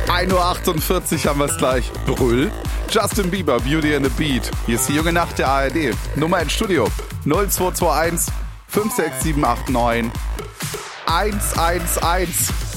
1:48 Uhr haben wir es gleich. Brüll. Justin Bieber, Beauty and the Beat. Hier ist die junge Nacht der ARD. Nummer ins Studio 0221 56789 111.